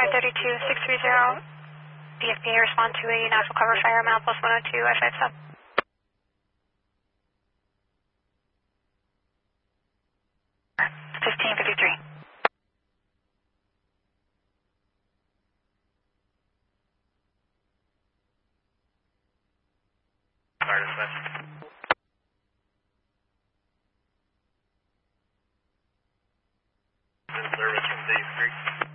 532-630, DFP, respond to a natural cover fire, mile plus 102, I-5 sub. $15.53. Fire dispatch. In service from Dave Creek.